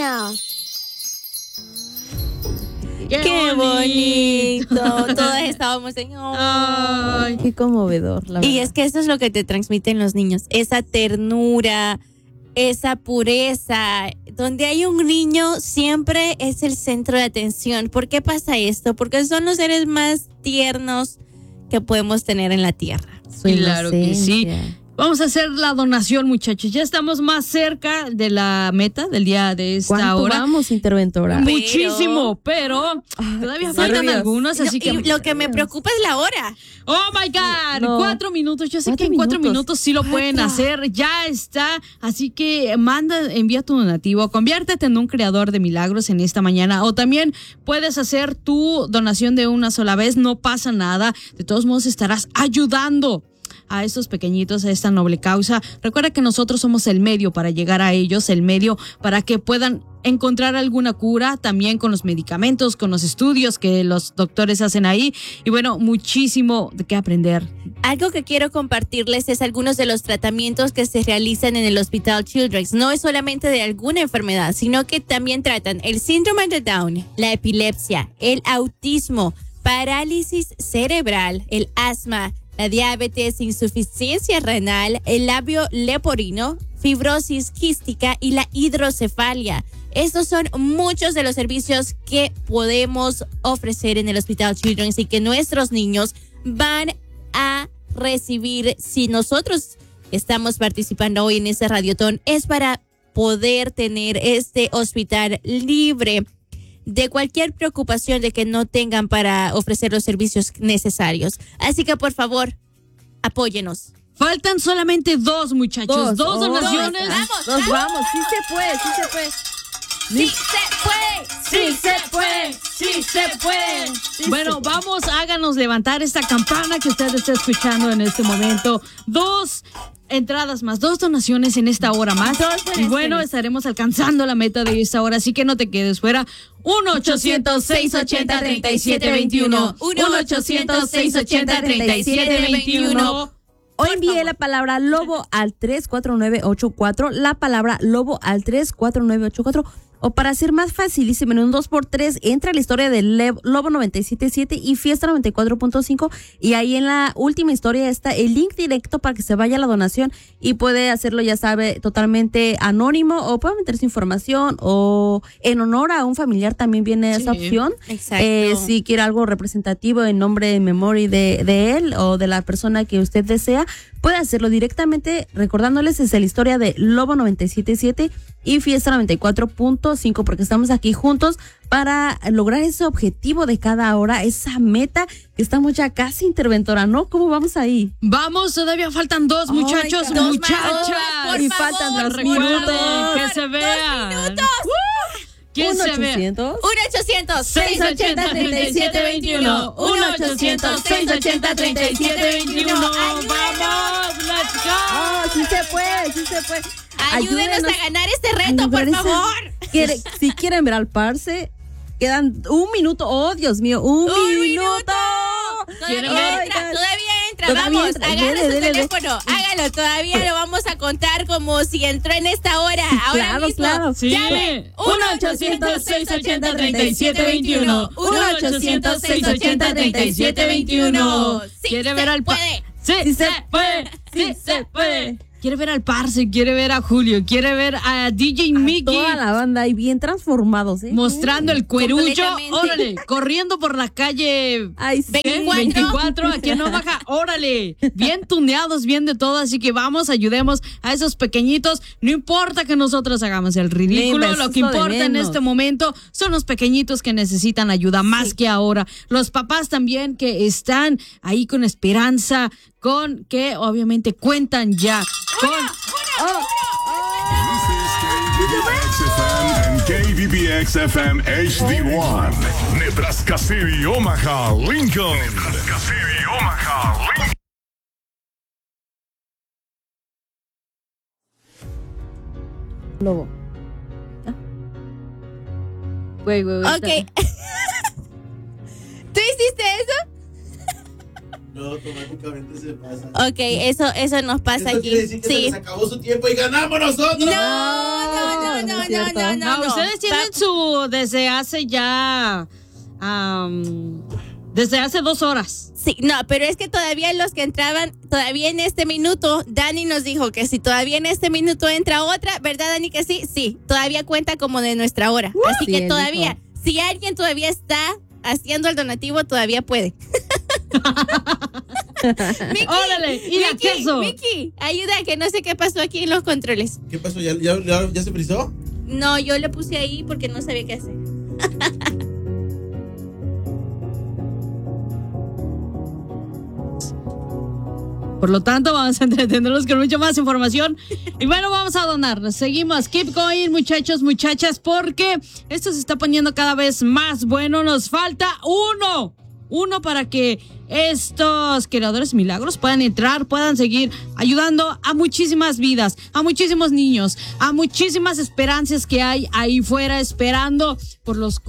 niños. ¡Qué bonito! Todas estábamos en... Ay, qué conmovedor, la verdad. Y es que eso es lo que te transmiten los niños. Esa ternura, esa pureza. Donde hay un niño siempre es el centro de atención. ¿Por qué pasa esto? Porque son los seres más tiernos que podemos tener en la tierra. Claro que sí. Vamos a hacer la donación, muchachos. Ya estamos más cerca de la meta del día de esta ¿Cuánto hora. vamos, interventora? Muchísimo, pero todavía faltan algunos, así que... Y lo que me preocupa es la hora. ¡Oh, my God! No. 4 minutos. Yo sé que en 4 minutos sí lo pueden hacer. Ya está. Así que envía tu donativo. Conviértete en un creador de milagros en esta mañana. O también puedes hacer tu donación de una sola vez. No pasa nada. De todos modos, estarás ayudando a estos pequeñitos, a esta noble causa. Recuerda que nosotros somos el medio para llegar a ellos, el medio para que puedan encontrar alguna cura, también con los medicamentos, con los estudios que los doctores hacen ahí. Y bueno, muchísimo de qué aprender. Algo que quiero compartirles es algunos de los tratamientos que se realizan en el Hospital Children's. No es solamente de alguna enfermedad, sino que también tratan el síndrome de Down, la epilepsia, el autismo, parálisis cerebral, el asma, la diabetes, insuficiencia renal, el labio leporino, fibrosis quística y la hidrocefalia. Estos son muchos de los servicios que podemos ofrecer en el Hospital Children's y que nuestros niños van a recibir. Si nosotros estamos participando hoy en este radiotón, es para poder tener este hospital libre de cualquier preocupación de que no tengan para ofrecer los servicios necesarios. Así que, por favor, apóyenos. Faltan solamente 2, muchachos. Dos donaciones. Vamos. Sí se puede, sí se puede. ¡Sí se puede! ¡Sí se puede! ¡Sí se puede! Bueno, vamos, háganos levantar esta campana que usted está escuchando en este momento. 2 entradas más, 2 donaciones en esta hora más. Y bueno, estaremos alcanzando la meta de esta hora, así que no te quedes fuera. 1-800-680-3721. 1-800-680-3721. Hoy envié la palabra lobo al 34984, la palabra lobo al 34984, o para ser más facilísimo, en un 2x3, entra la historia del Lobo 97.7 y Fiesta 94.5, y ahí en la última historia está el link directo para que se vaya a la donación y puede hacerlo, ya sabe, totalmente anónimo, o puede meter su información, o en honor a un familiar también viene esa opción. Exacto. Si quiere algo representativo en nombre, en memoria de él o de la persona que usted desea, puede hacerlo directamente, recordándoles es la historia de Lobo 97.7 y Fiesta 94.5, porque estamos aquí juntos para lograr ese objetivo de cada hora, esa meta que estamos ya casi, interventora, ¿no? ¿Cómo vamos ahí? Vamos, todavía faltan 2, muchachos, muchachas. Y faltan 2 minutos. Que se vea. 2 minutos. ¿Quién se ve? 1-800-680-3721. 1-800-680-3721. ¡Vamos! ¡Let's go! Oh, sí se puede, sí se puede. Ayúdenos a ganar este reto, por favor. Si quieren ver al parce, quedan 1 minuto. Oh, Dios mío, un minuto. Todavía entra. Vamos, agarre su teléfono. Hágalo, todavía lo vamos a contar como si entró en esta hora. Ahora mismo. Claro. Sí. Llame. 1-800-680-3721. 1-800-680-3721. ¿Quiere ver al Sí se puede. Sí se puede. Quiere ver al parce, quiere ver a Julio, quiere ver a DJ Mickey. Toda la banda ahí bien transformados, mostrando el cuerullo. Completamente. Órale, corriendo por la calle. Ay, sí. 24. Aquí en Omaha. Órale, bien tuneados, bien de todo. Así que vamos, ayudemos a esos pequeñitos. No importa que nosotros hagamos el ridículo. Lo que importa en este momento son los pequeñitos que necesitan ayuda más que ahora. Los papás también que están ahí con esperanza, con que obviamente cuentan ya con... KBBX FM HD1, Nebraska City, Omaha, Lincoln. Nebraska City, Omaha, Lincoln. Lobo. Güey. Ok. ¿Tú hiciste eso? No, automáticamente se pasa. Ok, eso nos pasa Esto aquí. quiere decir que se les acabó su tiempo y ganamos nosotros. No, ustedes tienen su desde hace ya desde hace 2 horas. Sí, no, pero es que todavía los que entraban, todavía en este minuto, Dani nos dijo que si todavía en este minuto entra otra, ¿verdad, Dani? Que sí, sí, todavía cuenta como de nuestra hora. Así sí, que todavía, si alguien todavía está haciendo el donativo, todavía puede. Miki, órale, y acceso. Miki, ayuda, que no sé qué pasó aquí en los controles. ¿Qué pasó? ¿Ya se frizó? No, yo le puse ahí porque no sabía qué hacer. Por lo tanto, vamos a entretenernos con mucha más información. Y bueno, vamos a donar. Seguimos. Keep going, muchachos, muchachas, porque esto se está poniendo cada vez más bueno. Nos falta uno para que estos creadores milagros puedan entrar, puedan seguir ayudando a muchísimas vidas, a muchísimos niños, a muchísimas esperanzas que hay ahí fuera esperando por los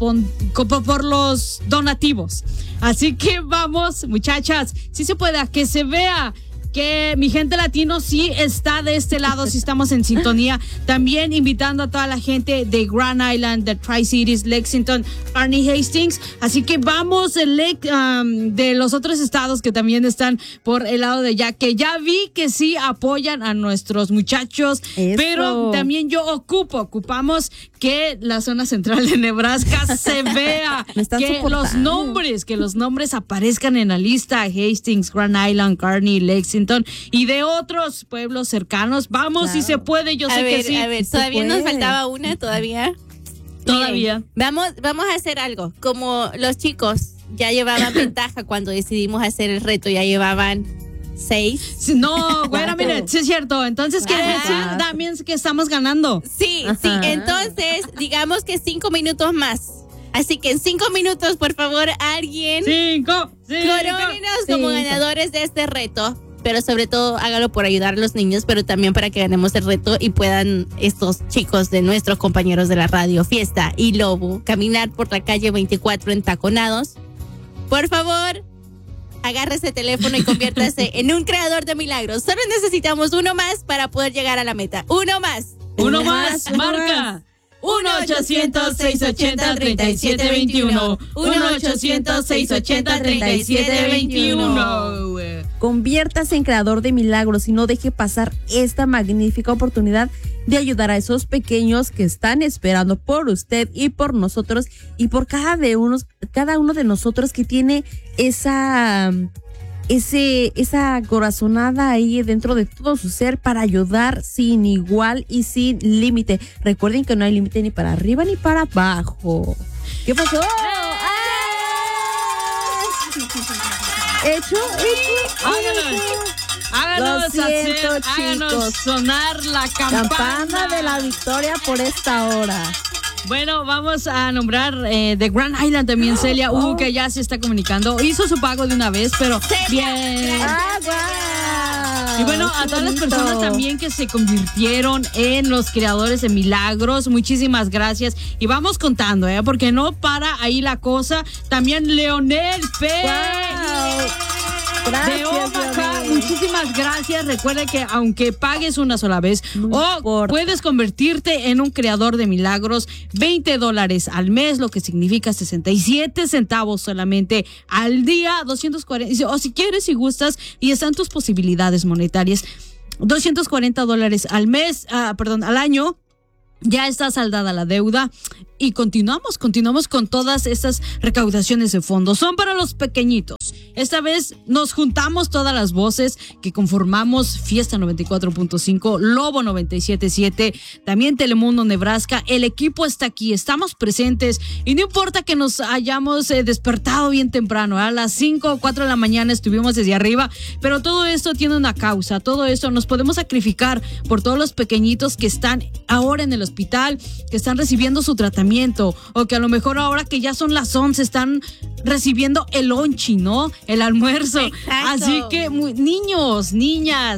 donativos. Así que vamos, muchachas, si se puede, a que se vea que mi gente latino sí está de este lado, sí estamos en sintonía. También invitando a toda la gente de Grand Island, de Tri-Cities, Lexington, Kearney, Hastings. Así que vamos de los otros estados que también están por el lado de allá, que ya vi que sí apoyan a nuestros muchachos. Eso. Pero también ocupamos que la zona central de Nebraska se vea, que los nombres aparezcan en la lista. Hastings, Grand Island, Kearney, Lexington y de otros pueblos cercanos. Vamos, claro. Si se puede, yo sé que sí. A ver, todavía nos faltaba una, todavía. Todavía. Miren, vamos a hacer algo. Como los chicos ya llevaban ventaja cuando decidimos hacer el reto, ya llevaban 6. No, bueno, mire, sí es cierto. Entonces quiere decir también que estamos ganando. Sí. Entonces, digamos que 5 minutos más. Así que en 5 minutos, por favor, alguien corónenos como ganadores de este reto. Pero sobre todo hágalo por ayudar a los niños, pero también para que ganemos el reto y puedan estos chicos de nuestros compañeros de la radio Fiesta y Lobo caminar por la calle 24 entaconados. Por favor, agarre ese teléfono y conviértase en un creador de milagros. Solo necesitamos uno más para poder llegar a la meta. Uno más, marca 1-800-680-3721. 1-800-680-3721. Conviértase en creador de milagros y no deje pasar esta magnífica oportunidad de ayudar a esos pequeños que están esperando por usted y por nosotros y por cada uno de nosotros que tiene esa corazonada ahí dentro de todo su ser para ayudar sin igual y sin límite. Recuerden que no hay límite ni para arriba ni para abajo. ¿Qué pasó? Hecho. Háganos chicos. Sonar la campana de la victoria por esta hora. Bueno, vamos a nombrar de Grand Island también, Celia, que ya se está comunicando. Hizo su pago de una vez, pero bien. Wow. Y bueno, a todas las personas también que se convirtieron en los creadores de milagros, muchísimas gracias. Y vamos contando, porque no para ahí la cosa. También Leonel P. Wow. Gracias, de Omaha, muchísimas gracias. Recuerda que aunque pagues una sola vez puedes convertirte en un creador de milagros, $20 al mes, lo que significa 67 centavos solamente al día, 240, o si quieres, si gustas y están tus posibilidades monetarias, $240 al mes, al año. Ya está saldada la deuda y continuamos con todas estas recaudaciones de fondos. Son para los pequeñitos. Esta vez nos juntamos todas las voces que conformamos Fiesta 94.5, Lobo 97.7, también Telemundo Nebraska. El equipo está aquí, estamos presentes y no importa que nos hayamos despertado bien temprano, a las 5 o 4 de la mañana estuvimos desde arriba, pero todo esto tiene una causa, todo esto nos podemos sacrificar por todos los pequeñitos que están ahora en el hospital, que están recibiendo su tratamiento o que a lo mejor ahora que ya son las 11 están recibiendo el lonchi, ¿no? El almuerzo. Exacto. Así que niños, niñas,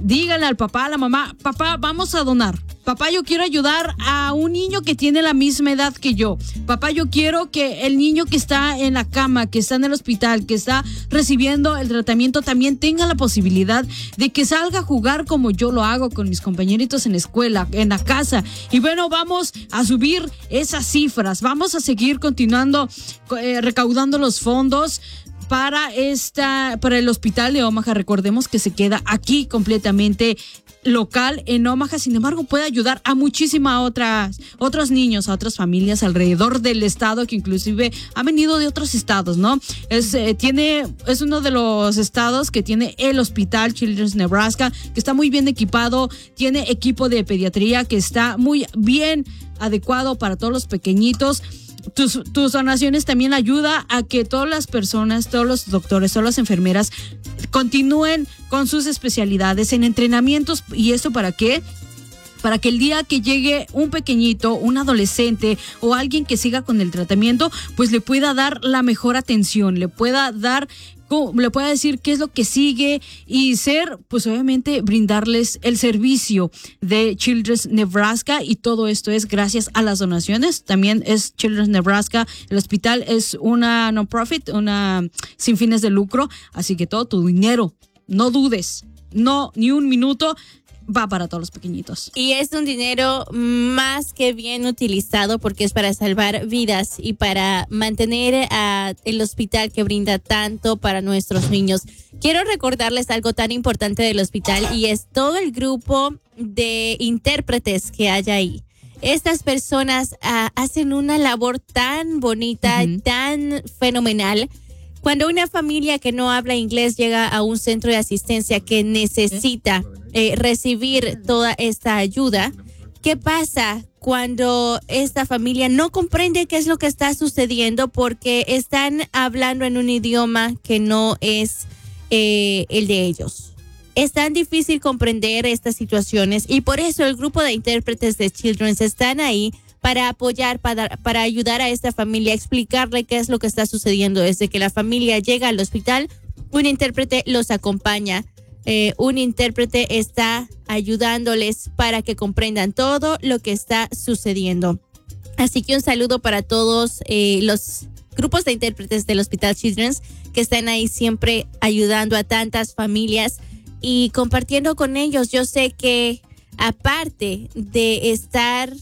díganle al papá, a la mamá, papá, vamos a donar. Papá, yo quiero ayudar a un niño que tiene la misma edad que yo. Papá, yo quiero que el niño que está en la cama, que está en el hospital, que está recibiendo el tratamiento, también tenga la posibilidad de que salga a jugar como yo lo hago con mis compañeritos en la escuela, en la casa. Y bueno, vamos a subir esas cifras. Vamos a seguir continuando recaudando los fondos para el hospital de Omaha. Recordemos que se queda aquí completamente local en Omaha, sin embargo puede ayudar a muchísimas otros niños, a otras familias alrededor del estado, que inclusive han venido de otros estados, ¿no? Es uno de los estados que tiene el hospital Children's Nebraska, que está muy bien equipado, tiene equipo de pediatría que está muy bien adecuado para todos los pequeñitos. Tus donaciones también ayuda a que todas las personas, todos los doctores, todas las enfermeras continúen con sus especialidades en entrenamientos. ¿Y esto para qué? Para que el día que llegue un pequeñito, un adolescente o alguien que siga con el tratamiento, pues le pueda dar la mejor atención, le pueda decir qué es lo que sigue y pues obviamente brindarles el servicio de Children's Nebraska, y todo esto es gracias a las donaciones. También es Children's Nebraska, el hospital es una non-profit, una sin fines de lucro, así que todo tu dinero, no dudes, ni un minuto, va para todos los pequeñitos. Y es un dinero más que bien utilizado, porque es para salvar vidas y para mantener el hospital que brinda tanto para nuestros niños. Quiero recordarles algo tan importante del hospital, y es todo el grupo de intérpretes que hay ahí. Estas personas hacen una labor tan bonita, tan fenomenal. Cuando una familia que no habla inglés llega a un centro de asistencia que necesita recibir toda esta ayuda, ¿qué pasa cuando esta familia no comprende qué es lo que está sucediendo porque están hablando en un idioma que no es el de ellos? Es tan difícil comprender estas situaciones, y por eso el grupo de intérpretes de Children's están ahí para apoyar, para ayudar a esta familia, explicarle qué es lo que está sucediendo. Desde que la familia llega al hospital, un intérprete los acompaña. Un intérprete está ayudándoles para que comprendan todo lo que está sucediendo. Así que un saludo para todos los grupos de intérpretes del Hospital Children's que están ahí siempre ayudando a tantas familias y compartiendo con ellos. Yo sé que aparte de estar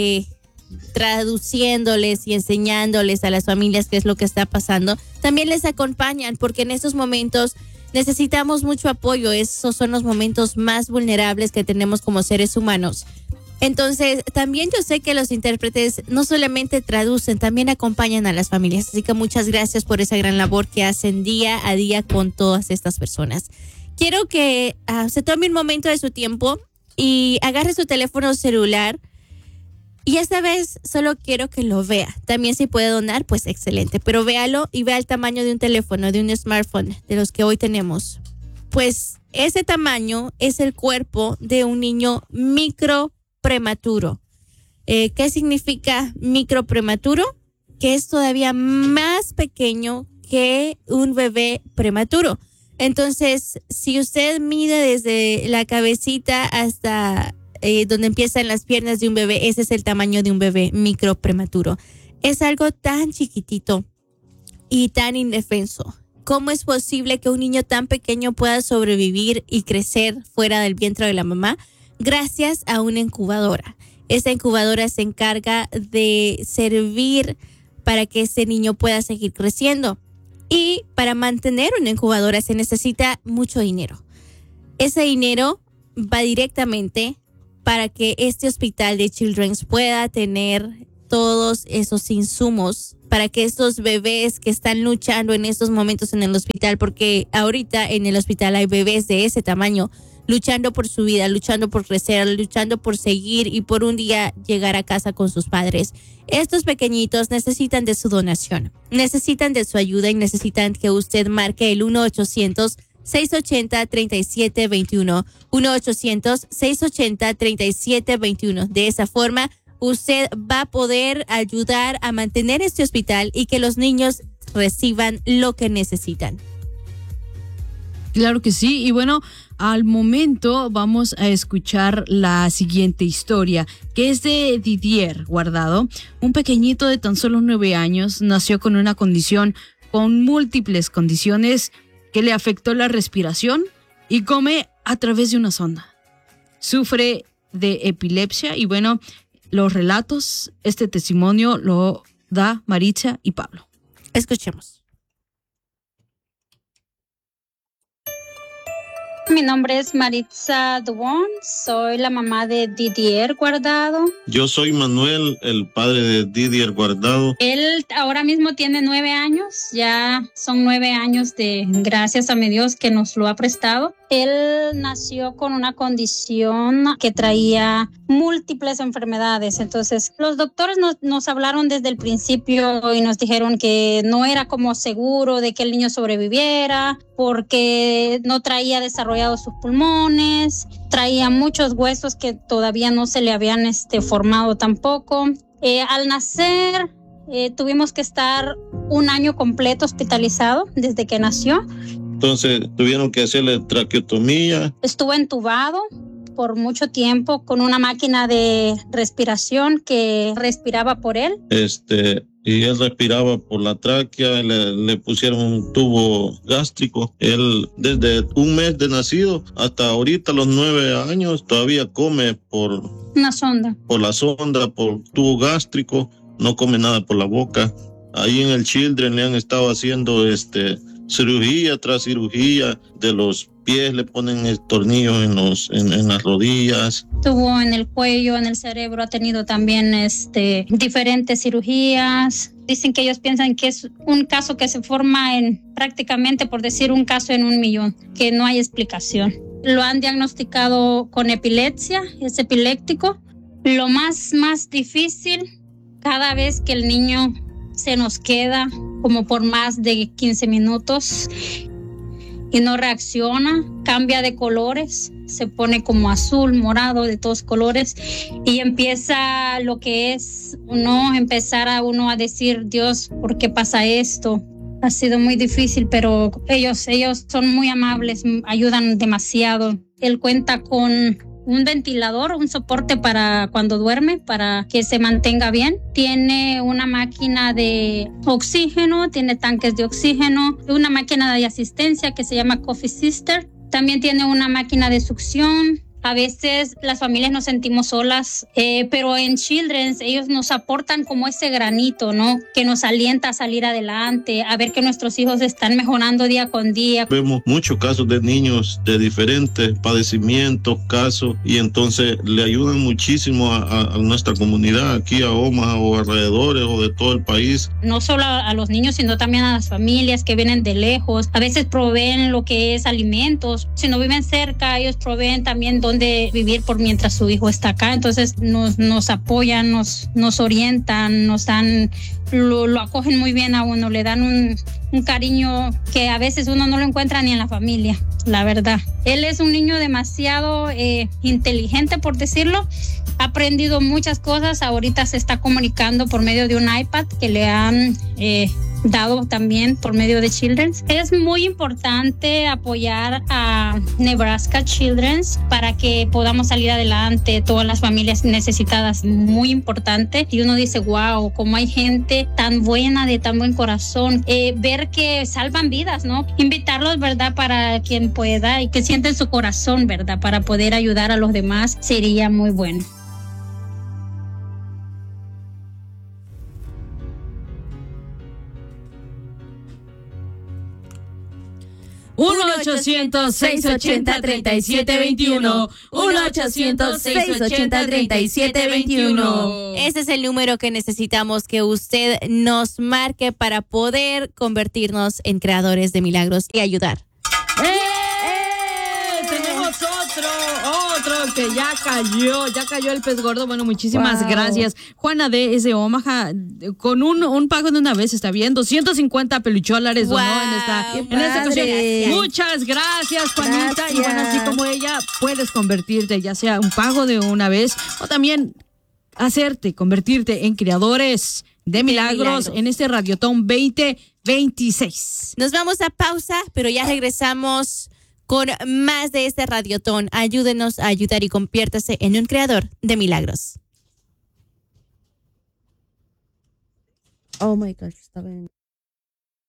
traduciéndoles y enseñándoles a las familias qué es lo que está pasando, también les acompañan, porque en estos momentos necesitamos mucho apoyo. Esos son los momentos más vulnerables que tenemos como seres humanos. Entonces, también yo sé que los intérpretes no solamente traducen, también acompañan a las familias. Así que muchas gracias por esa gran labor que hacen día a día con todas estas personas. Quiero que se tome un momento de su tiempo y agarre su teléfono celular. Y esta vez solo quiero que lo vea. También si puede donar, pues excelente. Pero véalo y vea el tamaño de un teléfono, de un smartphone, de los que hoy tenemos. Pues ese tamaño es el cuerpo de un niño microprematuro. ¿Qué significa microprematuro? Que es todavía más pequeño que un bebé prematuro. Entonces, si usted mide desde la cabecita hasta donde empiezan las piernas de un bebé, ese es el tamaño de un bebé microprematuro. Es algo tan chiquitito y tan indefenso. ¿Cómo es posible que un niño tan pequeño pueda sobrevivir y crecer fuera del vientre de la mamá? Gracias a una incubadora. Esta incubadora se encarga de servir para que ese niño pueda seguir creciendo. Y para mantener una incubadora se necesita mucho dinero. Ese dinero va directamente para que este hospital de Children's pueda tener todos esos insumos para que estos bebés que están luchando en estos momentos en el hospital, porque ahorita en el hospital hay bebés de ese tamaño luchando por su vida, luchando por crecer, luchando por seguir y por un día llegar a casa con sus padres. Estos pequeñitos necesitan de su donación, necesitan de su ayuda y necesitan que usted marque el 1-800-680-3721. 1-800-680-3721. De esa forma, usted va a poder ayudar a mantener este hospital y que los niños reciban lo que necesitan. Claro que sí. Y bueno, al momento vamos a escuchar la siguiente historia, que es de Didier Guardado. Un pequeñito de tan solo 9 años nació con una condición, con múltiples condiciones que le afectó la respiración y come a través de una sonda. Sufre de epilepsia y bueno, los relatos, este testimonio lo da Maritza y Pablo. Escuchemos. Mi nombre es Maritza Duón, soy la mamá de Didier Guardado. Yo soy Manuel, el padre de Didier Guardado. Él ahora mismo tiene 9 años, ya son 9 años de gracias a mi Dios que nos lo ha prestado. Él nació con una condición que traía múltiples enfermedades, entonces los doctores nos hablaron desde el principio y nos dijeron que no era como seguro de que el niño sobreviviera porque no traía desarrollados sus pulmones, traía muchos huesos que todavía no se le habían formado tampoco. Al nacer tuvimos que estar 1 año completo hospitalizado desde que nació. Entonces tuvieron que hacerle traqueotomía. Estuvo entubado por mucho tiempo con una máquina de respiración que respiraba por él. Y él respiraba por la tráquea, le pusieron un tubo gástrico. Él desde 1 mes de nacido hasta ahorita los 9 años todavía come por una sonda. Por la sonda, por tubo gástrico, no come nada por la boca. Ahí en el Children le han estado haciendo cirugía tras cirugía de los pies, le ponen tornillos en las rodillas. Tuvo en el cuello, en el cerebro, ha tenido también diferentes cirugías. Dicen que ellos piensan que es un caso que se forma prácticamente, por decir, un caso en 1,000,000, que no hay explicación. Lo han diagnosticado con epilepsia, es epiléptico. Lo más difícil, cada vez que el niño se nos queda como por más de 15 minutos y no reacciona, cambia de colores, se pone como azul, morado, de todos colores, y empieza lo que es empezar a uno a decir, Dios, ¿por qué pasa esto? Ha sido muy difícil, pero ellos son muy amables, ayudan demasiado. Él cuenta con un ventilador, un soporte para cuando duerme, para que se mantenga bien. Tiene una máquina de oxígeno, tiene tanques de oxígeno, una máquina de asistencia que se llama Coffee Sister. También tiene una máquina de succión. A veces las familias nos sentimos solas, pero en Children's ellos nos aportan como ese granito, ¿no? Que nos alienta a salir adelante, a ver que nuestros hijos están mejorando día con día. Vemos muchos casos de niños de diferentes padecimientos, casos, y entonces le ayudan muchísimo a nuestra comunidad aquí a Omaha o alrededores o de todo el país. No solo a los niños, sino también a las familias que vienen de lejos. A veces proveen lo que es alimentos. Si no viven cerca, ellos proveen también dónde vivir por mientras su hijo está acá. Entonces nos apoyan, nos orientan, nos dan, lo acogen muy bien a uno, le dan un cariño que a veces uno no lo encuentra ni en la familia, la verdad. Él es un niño demasiado inteligente, por decirlo. Ha aprendido muchas cosas. Ahorita se está comunicando por medio de un iPad que le han dado también por medio de Children's. Es muy importante apoyar a Nebraska Children's para que podamos salir adelante, todas las familias necesitadas, muy importante. Y uno dice, wow, cómo hay gente tan buena, de tan buen corazón, ver que salvan vidas, ¿no? Invitarlos, ¿verdad? Para quien pueda y que sienten su corazón, ¿verdad? Para poder ayudar a los demás, sería muy bueno. 1-800-680-3721. 1-800-680-3721. Ese es el número que necesitamos que usted nos marque para poder convertirnos en creadores de milagros y ayudar. Tenemos otro que ya cayó el pez gordo. Bueno, muchísimas gracias. Juana D. es de Omaha, con un pago de una vez, está bien, $250 pelucholares donó en esta ocasión. Muchas gracias, Juanita. Gracias. Y bueno, así como ella, puedes convertirte, ya sea un pago de una vez o también convertirte en creadores de milagros en este Radiotón 2026. Nos vamos a pausa, pero ya regresamos con más de este Radiotón. Ayúdenos a ayudar y conviértase en un creador de milagros. Oh my gosh, está bien.